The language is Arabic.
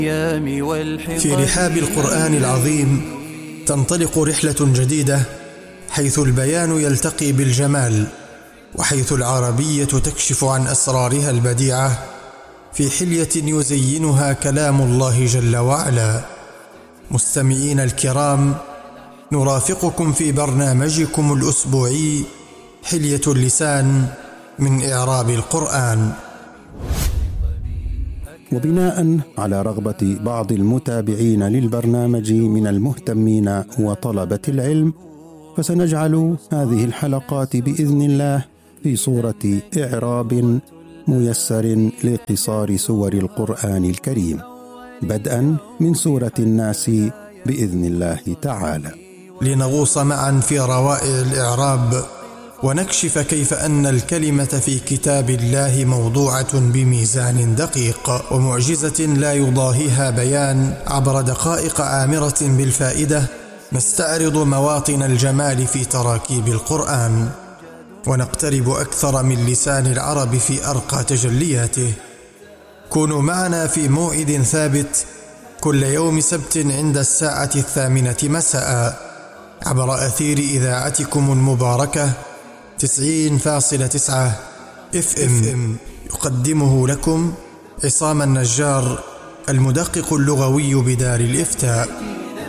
في رحاب القرآن العظيم تنطلق رحلة جديدة، حيث البيان يلتقي بالجمال، وحيث العربية تكشف عن أسرارها البديعة في حلية يزينها كلام الله جل وعلا. مستمعين الكرام، نرافقكم في برنامجكم الأسبوعي حلية اللسان من إعراب القرآن. وبناء على رغبة بعض المتابعين للبرنامج من المهتمين وطلبة العلم، فسنجعل هذه الحلقات بإذن الله في صورة إعراب ميسر لقصار سور القرآن الكريم، بدءا من سورة الناس بإذن الله تعالى، لنغوص معا في روائع الإعراب ونكشف كيف أن الكلمة في كتاب الله موضوعة بميزان دقيق ومعجزة لا يضاهيها بيان. عبر دقائق عامرة بالفائدة نستعرض مواطن الجمال في تراكيب القرآن، ونقترب أكثر من لسان العرب في أرقى تجلياته. كونوا معنا في موعد ثابت كل يوم سبت عند 8:00 مساء عبر أثير إذاعتكم المباركة 90.9 FM. يقدمه لكم عصام النجار، المدقق اللغوي بدار الإفتاء.